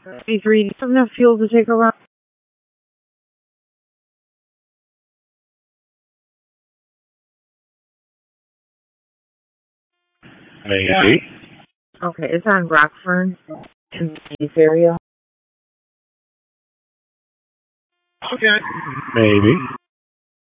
B3, do you have enough fuel to take a run? Maybe. Okay, it's on Rockfern in this area. Okay. Maybe.